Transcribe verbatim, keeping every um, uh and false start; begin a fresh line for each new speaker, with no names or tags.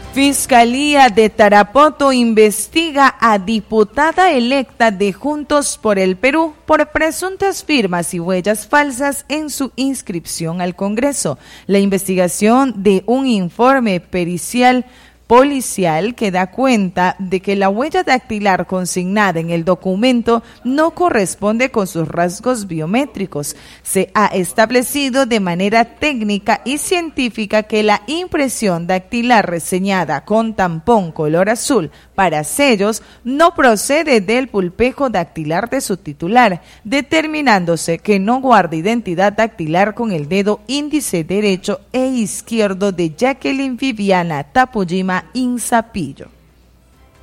Fiscalía de Tarapoto investiga a diputada electa de Juntos por el Perú por presuntas firmas y huellas falsas en su inscripción al Congreso. La investigación de un informe pericial policial que da cuenta de que la huella dactilar consignada en el documento no corresponde con sus rasgos biométricos. Se ha establecido de manera técnica y científica que la impresión dactilar reseñada con tampón color azul para sellos no procede del pulpejo dactilar de su titular, determinándose que no guarda identidad dactilar con el dedo índice derecho e izquierdo de Jacqueline Viviana Tapujima Inzapillo.